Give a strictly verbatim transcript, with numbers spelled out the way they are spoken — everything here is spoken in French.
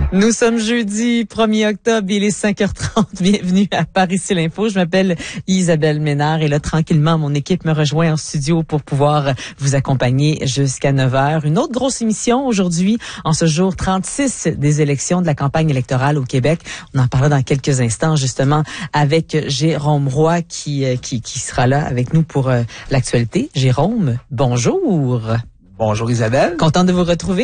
Nous sommes jeudi premier octobre, il est cinq heures trente. Bienvenue à Par ici l'info. Je m'appelle Isabelle Ménard et là, tranquillement, mon équipe me rejoint en studio pour pouvoir vous accompagner jusqu'à neuf heures. Une autre grosse émission aujourd'hui, en ce jour trente-six des élections de la campagne électorale au Québec. On en parlera dans quelques instants, justement, avec Jérôme Roy qui, qui, qui sera là avec nous pour euh, l'actualité. Jérôme, bonjour. Bonjour Isabelle. Contente de vous retrouver.